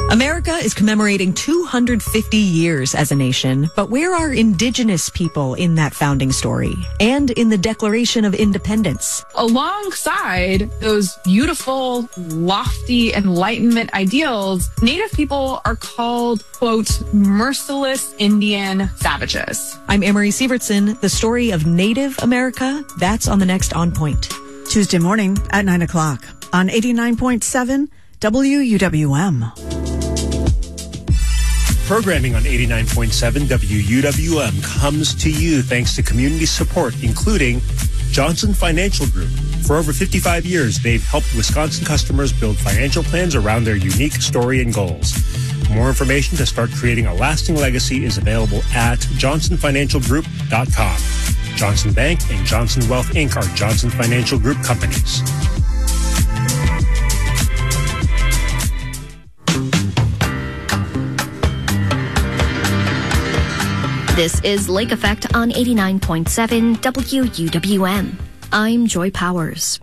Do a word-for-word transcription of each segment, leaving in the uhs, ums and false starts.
America is commemorating two hundred fifty years as a nation, but where are indigenous people in that founding story and in the Declaration of Independence? Alongside those beautiful, lofty Enlightenment ideals, Native people are called, quote, merciless Indian savages. I'm Amory Sievertson. The story of Native America, that's on the next On Point. Tuesday morning at nine o'clock on eighty-nine point seven W U W M. Programming on eighty-nine point seven W U W M comes to you thanks to community support, including Johnson Financial Group. For over fifty-five years, they've helped Wisconsin customers build financial plans around their unique story and goals. More information to start creating a lasting legacy is available at johnson financial group dot com. Johnson Bank and Johnson Wealth Incorporated are Johnson Financial Group companies. This is Lake Effect on eighty-nine point seven W U W M. I'm Joy Powers.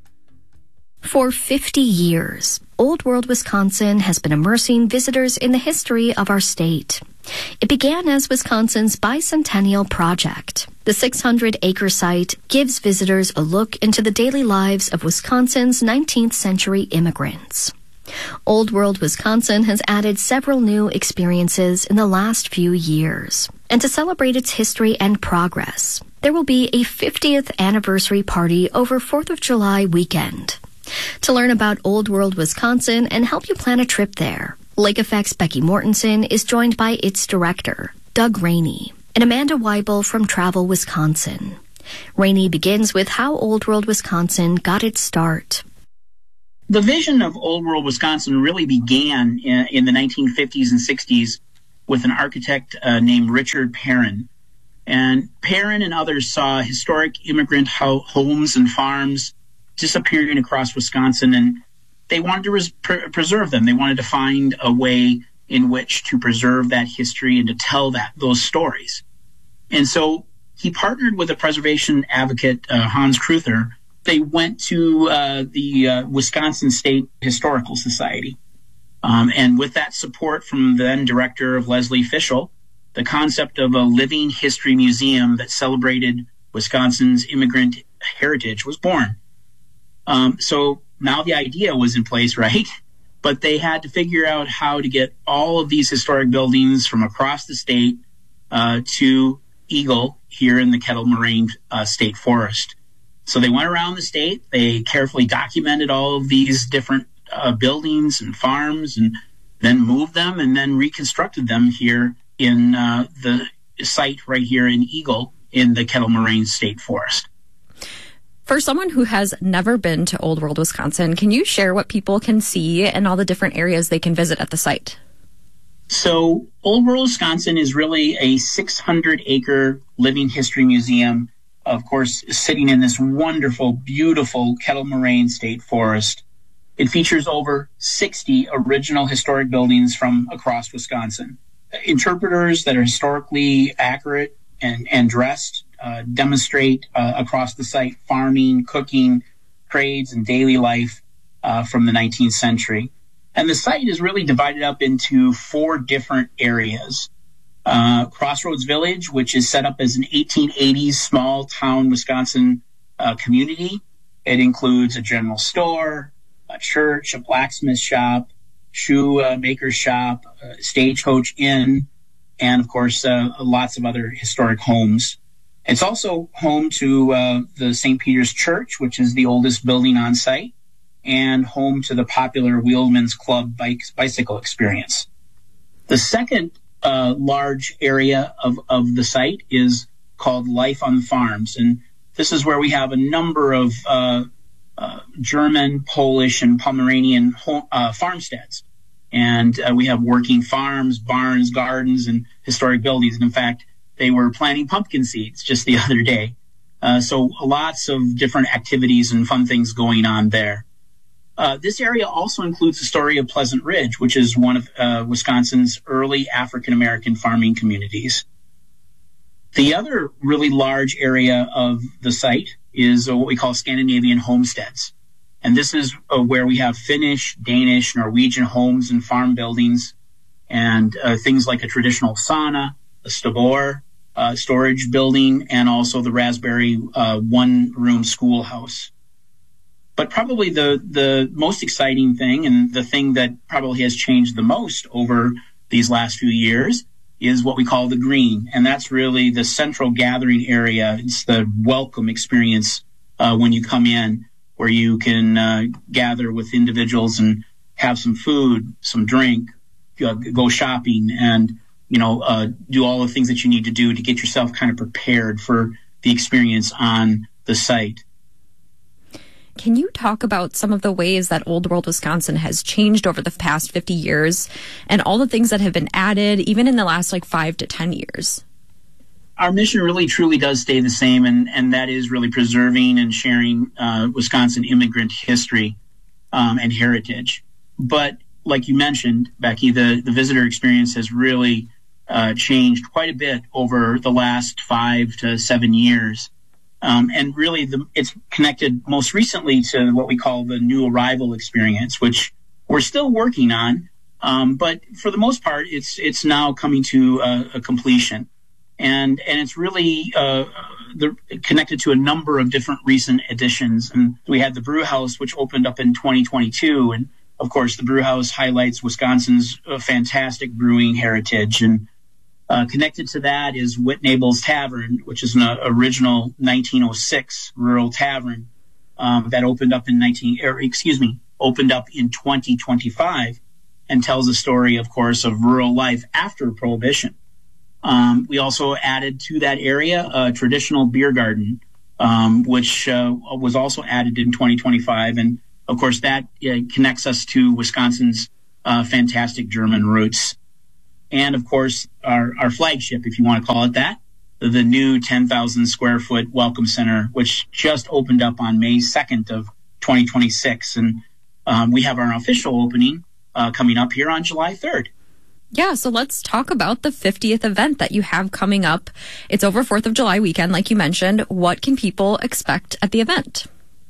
For fifty years, Old World Wisconsin has been immersing visitors in the history of our state. It began as Wisconsin's bicentennial project. The six hundred acre site gives visitors a look into the daily lives of Wisconsin's nineteenth century immigrants. Old World Wisconsin has added several new experiences in the last few years. And to celebrate its history and progress, there will be a fiftieth anniversary party over fourth of July weekend. To learn about Old World Wisconsin and help you plan a trip there, Lake Effect's Becky Mortensen is joined by its director, Doug Rainey, and Amanda Weibel from Travel Wisconsin. Rainey begins with how Old World Wisconsin got its start. The vision of Old World Wisconsin really began in, in the nineteen fifties and sixties with an architect uh, named Richard Perrin. And Perrin and others saw historic immigrant ho- homes and farms disappearing across Wisconsin, and they wanted to res- pre- preserve them. They wanted to find a way in which to preserve that history and to tell that those stories. And so he partnered with a preservation advocate, uh, Hans Cruther. They went to uh, the uh, Wisconsin State Historical Society. Um, and with that support from the then director of Leslie Fischel, the concept of a living history museum that celebrated Wisconsin's immigrant heritage was born. Um, so now the idea was in place, right? But they had to figure out how to get all of these historic buildings from across the state uh, to Eagle here in the Kettle Moraine uh, State Forest. So they went around the state. They carefully documented all of these different uh, buildings and farms and then moved them and then reconstructed them here in uh, the site right here in Eagle in the Kettle Moraine State Forest. For someone who has never been to Old World Wisconsin, can you share what people can see and all the different areas they can visit at the site? So Old World Wisconsin is really a six hundred acre living history museum, of course, sitting in this wonderful, beautiful Kettle Moraine State Forest. It features over sixty original historic buildings from across Wisconsin. Interpreters that are historically accurate and, and dressed uh, demonstrate uh, across the site farming, cooking, trades, and daily life uh, from the nineteenth century. And the site is really divided up into four different areas. Uh, Crossroads Village, which is set up as an eighteen eighties small town Wisconsin uh, community. It includes a general store, a church, a blacksmith shop, shoe uh, maker shop, a stagecoach inn, and of course uh, lots of other historic homes. It's also home to uh, the Saint Peter's Church, which is the oldest building on site, and home to the popular Wheelman's Club bike, bicycle experience. The second uh, large area of, of the site is called Life on the Farms, and this is where we have a number of uh, uh, German, Polish, and Pomeranian home, uh, farmsteads. And uh, we have working farms, barns, gardens, and historic buildings. And in fact, they were planting pumpkin seeds just the other day. Uh, so lots of different activities and fun things going on there. Uh, this area also includes the story of Pleasant Ridge, which is one of uh, Wisconsin's early African-American farming communities. The other really large area of the site is uh, what we call Scandinavian homesteads. And this is uh, where we have Finnish, Danish, Norwegian homes and farm buildings, and uh, things like a traditional sauna, a stabor, uh, storage building, and also the Raspberry uh, one-room schoolhouse. But probably the, the most exciting thing, and the thing that probably has changed the most over these last few years, is what we call the green. And that's really the central gathering area. It's the welcome experience uh, when you come in, where you can uh, gather with individuals and have some food, some drink, uh, go shopping, and you know uh, do all the things that you need to do to get yourself kind of prepared for the experience on the site. Can you talk about some of the ways that Old World Wisconsin has changed over the past fifty years and all the things that have been added even in the last like five to ten years? Our mission really truly does stay the same, and, and that is really preserving and sharing uh, Wisconsin immigrant history um, and heritage. But like you mentioned, Becky, the, the visitor experience has really uh, changed quite a bit over the last five to seven years. Um, and really, the, it's connected most recently to what we call the new arrival experience, which we're still working on. Um, but for the most part, it's it's now coming to a, a completion. And and it's really uh, the, connected to a number of different recent additions. And we had the Brew House, which opened up in twenty twenty-two. And, of course, the Brew House highlights Wisconsin's uh, fantastic brewing heritage. And uh, connected to that is Whitnable's Tavern, which is an uh, original nineteen oh six rural tavern um, that opened up in nineteen or, excuse me, opened up in twenty twenty-five, and tells a story, of course, of rural life after Prohibition. Um, we also added to that area a traditional beer garden, um, which uh, was also added in twenty twenty-five. And, of course, that uh, connects us to Wisconsin's uh, fantastic German roots. And, of course, our, our flagship, if you want to call it that, the new ten thousand square foot Welcome Center, which just opened up on May second of twenty twenty-six. And um, we have our official opening uh, coming up here on July third. Yeah, so let's talk about the fiftieth event that you have coming up. It's over fourth of July weekend, like you mentioned. What can people expect at the event?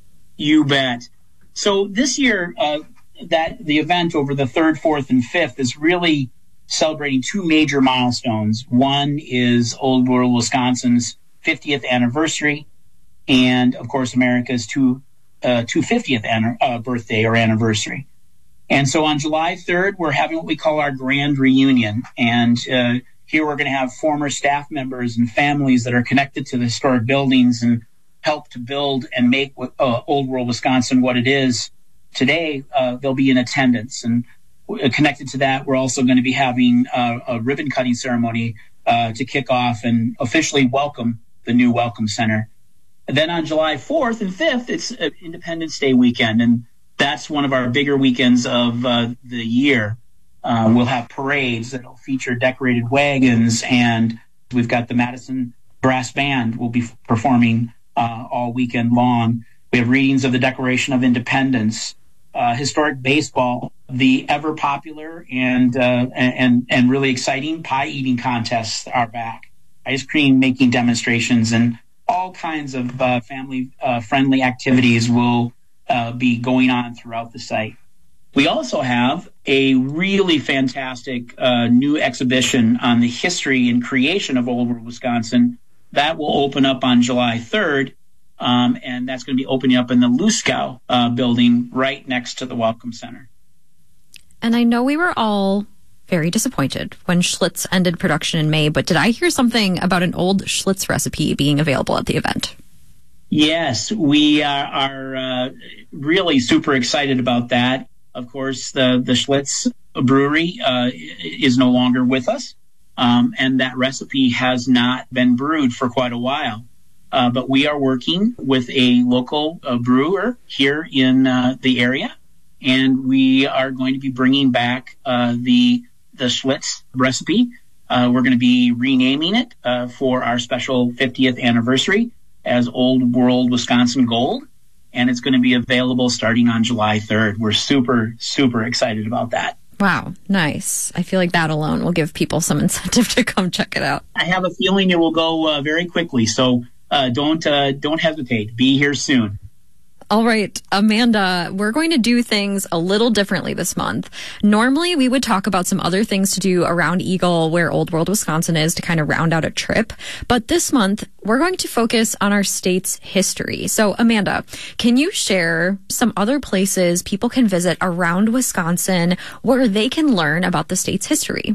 You bet. So this year, uh, that the event over the third, fourth, and fifth is really celebrating two major milestones. One is Old World Wisconsin's fiftieth anniversary, and of course America's two, uh, two fiftieth an- uh, birthday or anniversary. And so on July third, we're having what we call our grand reunion. And uh, here we're going to have former staff members and families that are connected to the historic buildings and help to build and make uh, Old World Wisconsin what it is today. Uh, they'll be in attendance. And connected to that, we're also going to be having uh, a ribbon cutting ceremony uh, to kick off and officially welcome the new Welcome Center. And then on July fourth and fifth, it's Independence Day weekend. And that's one of our bigger weekends of uh, the year. Uh, we'll have parades that'll feature decorated wagons, and we've got the Madison Brass Band will be performing uh, all weekend long. We have readings of the Declaration of Independence, uh, historic baseball, the ever popular and uh, and and really exciting pie eating contests are back, ice cream making demonstrations, and all kinds of uh, family uh, friendly activities will Uh, be going on throughout the site. We also have a really fantastic uh, new exhibition on the history and creation of Old World Wisconsin. That will open up on July third, um, and that's going to be opening up in the Luskow uh, building right next to the Welcome Center. And I know we were all very disappointed when Schlitz ended production in May, but did I hear something about an old Schlitz recipe being available at the event? Yes, we are, are uh, really super excited about that. Of course, the, the Schlitz brewery uh, is no longer with us, um, and that recipe has not been brewed for quite a while. Uh, but we are working with a local uh, brewer here in uh, the area, and we are going to be bringing back uh, the, the Schlitz recipe. Uh, we're going to be renaming it uh, for our special fiftieth anniversary as Old World Wisconsin Gold, and it's going to be available starting on July third. We're super, super excited about that. Wow, nice. I feel like that alone will give people some incentive to come check it out. I have a feeling it will go uh, very quickly, so uh, don't uh, don't hesitate. Be here soon. All right, Amanda, we're going to do things a little differently this month. Normally, we would talk about some other things to do around Eagle, where Old World, Wisconsin is, to kind of round out a trip. But this month, we're going to focus on our state's history. So, Amanda, can you share some other places people can visit around Wisconsin where they can learn about the state's history?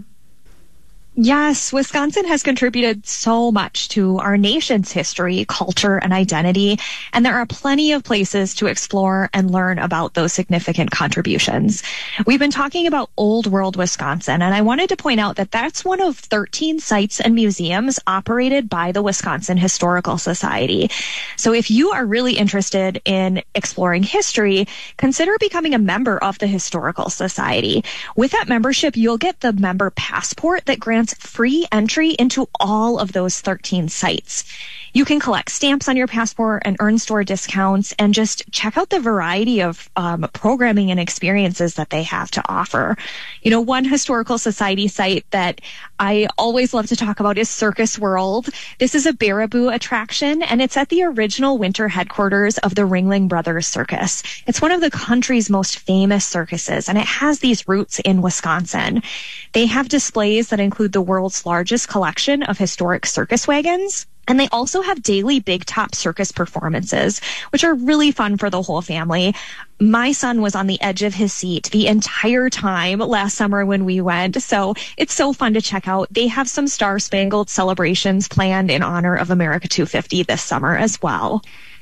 Yes, Wisconsin has contributed so much to our nation's history, culture, and identity, and there are plenty of places to explore and learn about those significant contributions. We've been talking about Old World Wisconsin, and I wanted to point out that that's one of thirteen sites and museums operated by the Wisconsin Historical Society. So if you are really interested in exploring history, consider becoming a member of the Historical Society. With that membership, you'll get the member passport that grants free entry into all of those thirteen sites. You can collect stamps on your passport and earn store discounts and just check out the variety of um, programming and experiences that they have to offer. You know, one historical society site that I always love to talk about is Circus World. This is a Baraboo attraction, and it's at the original winter headquarters of the Ringling Brothers Circus. It's one of the country's most famous circuses, and it has these roots in Wisconsin. They have displays that include the world's largest collection of historic circus wagons. And they also have daily big top circus performances, which are really fun for the whole family. My son was on the edge of his seat the entire time last summer when we went. So it's so fun to check out. They have some Star-Spangled celebrations planned in honor of America two fifty this summer as well.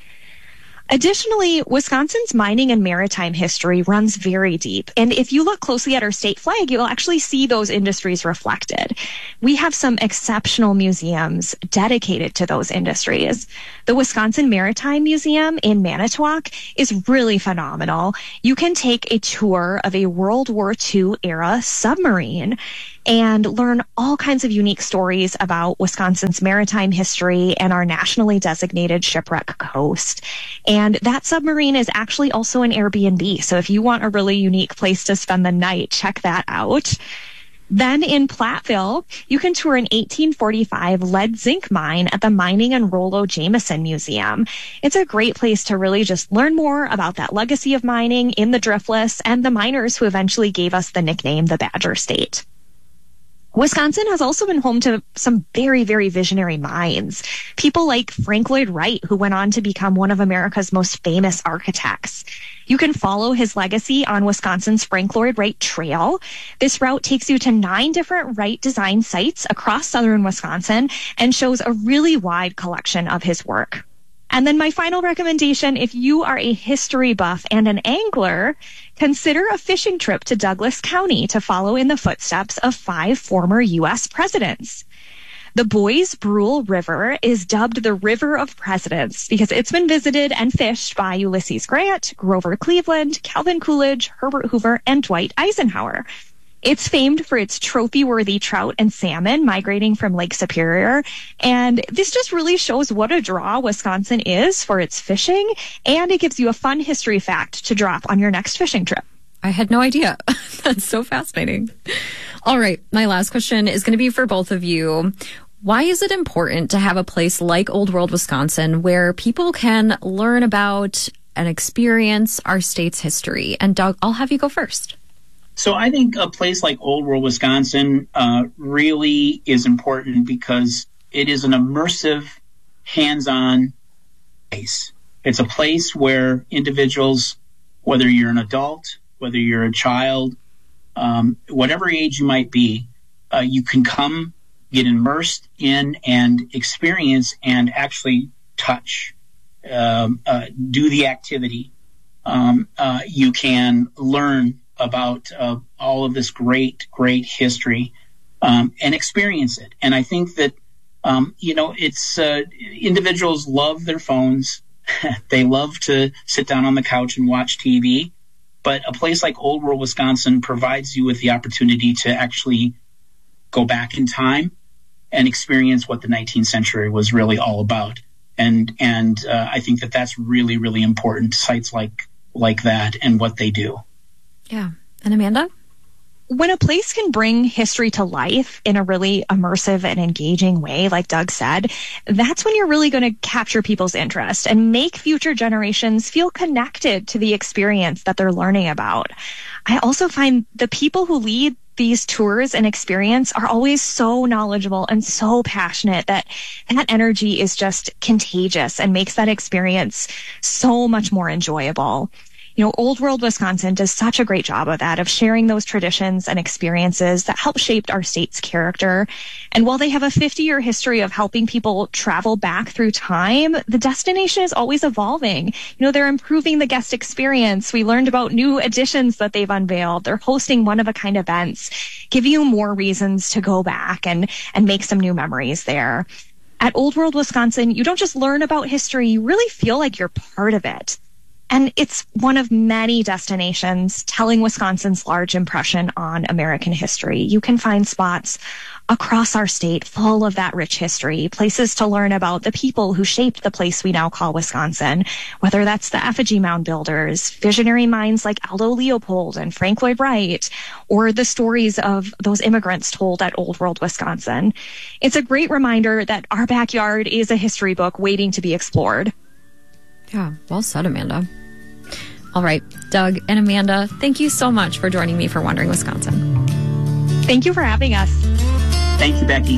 Additionally, Wisconsin's mining and maritime history runs very deep. And if you look closely at our state flag, you'll actually see those industries reflected. We have some exceptional museums dedicated to those industries. The Wisconsin Maritime Museum in Manitowoc is really phenomenal. You can take a tour of a World War Two era submarine and learn all kinds of unique stories about Wisconsin's maritime history and our nationally designated shipwreck coast. And that submarine is actually also an Airbnb. So if you want a really unique place to spend the night, check that out. Then in Platteville, you can tour an eighteen forty-five lead zinc mine at the Mining and Rollo Jameson Museum. It's a great place to really just learn more about that legacy of mining in the Driftless and the miners who eventually gave us the nickname the Badger State. Wisconsin has also been home to some very, very visionary minds. People like Frank Lloyd Wright, who went on to become one of America's most famous architects. You can follow his legacy on Wisconsin's Frank Lloyd Wright Trail. This route takes you to nine different Wright design sites across southern Wisconsin and shows a really wide collection of his work. And then my final recommendation, if you are a history buff and an angler, consider a fishing trip to Douglas County to follow in the footsteps of five former U S presidents. The Boys Brule River is dubbed the River of Presidents because it's been visited and fished by Ulysses Grant, Grover Cleveland, Calvin Coolidge, Herbert Hoover, and Dwight Eisenhower. It's famed for its trophy-worthy trout and salmon migrating from Lake Superior. And this just really shows what a draw Wisconsin is for its fishing. And it gives you a fun history fact to drop on your next fishing trip. I had no idea. That's so fascinating. All right. My last question is going to be for both of you. Why is it important to have a place like Old World Wisconsin where people can learn about and experience our state's history? And Doug, I'll have you go first. So I think a place like Old World Wisconsin uh, really is important because it is an immersive, hands-on place. It's a place where individuals, whether you're an adult, whether you're a child, um, whatever age you might be, uh, you can come, get immersed in and experience and actually touch, um, uh, do the activity. Um, uh, you can learn about uh, all of this great, great history um, and experience it. And I think that, um, you know, it's uh, individuals love their phones. They love to sit down on the couch and watch T V. But a place like Old World Wisconsin provides you with the opportunity to actually go back in time and experience what the nineteenth century was really all about. And and uh, I think that that's really, really important, sites like like that and what they do. Yeah. And Amanda? when a place can bring history to life in a really immersive and engaging way, like Doug said, that's when you're really going to capture people's interest and make future generations feel connected to the experience that they're learning about. I also find the people who lead these tours and experience are always so knowledgeable and so passionate that that energy is just contagious and makes that experience so much more enjoyable. You know, Old World Wisconsin does such a great job of that, of sharing those traditions and experiences that help shape our state's character. And while they have a fifty-year history of helping people travel back through time, the destination is always evolving. You know, they're improving the guest experience. We learned about new additions that they've unveiled. They're hosting one-of-a-kind events, give you more reasons to go back and, and make some new memories there. At Old World Wisconsin, you don't just learn about history, you really feel like you're part of it. And it's one of many destinations telling Wisconsin's large impression on American history. You can find spots across our state full of that rich history, places to learn about the people who shaped the place we now call Wisconsin, whether that's the effigy mound builders, visionary minds like Aldo Leopold and Frank Lloyd Wright, or the stories of those immigrants told at Old World Wisconsin. It's a great reminder that our backyard is a history book waiting to be explored. Yeah, well said, Amanda. All right, Doug and Amanda, thank you so much for joining me for Wandering Wisconsin. Thank you for having us. Thank you, Becky.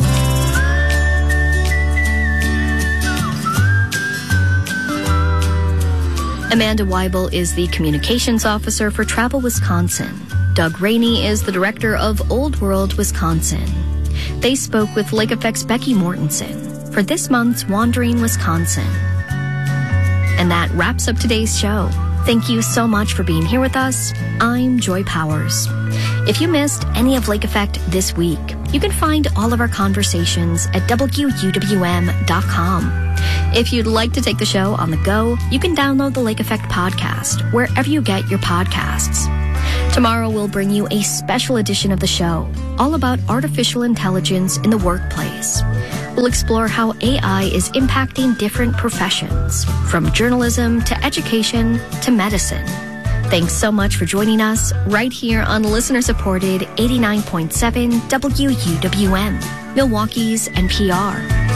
Amanda Weibel is the Communications Officer for Travel Wisconsin. Doug Rainey is the Director of Old World Wisconsin. They spoke with Lake Effect's Becky Mortensen for this month's Wandering Wisconsin. And that wraps up today's show. Thank you so much for being here with us. I'm Joy Powers. If you missed any of Lake Effect this week, you can find all of our conversations at W U W M dot com. If you'd like to take the show on the go, you can download the Lake Effect podcast wherever you get your podcasts. Tomorrow we'll bring you a special edition of the show, all about artificial intelligence in the workplace. We'll explore how A I is impacting different professions, from journalism to education to medicine. Thanks so much for joining us right here on listener-supported eighty-nine point seven W U W M, Milwaukee's N P R.